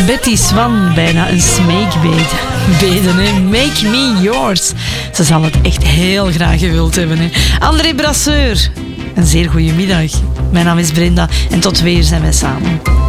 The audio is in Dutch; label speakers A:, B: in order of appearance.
A: Betty Swan, bijna een smeekbede, hè? Make me yours. Ze zal het echt heel graag gewild hebben, hè? André Brasseur, een zeer goede middag. Mijn naam is Brenda en tot weer zijn wij samen.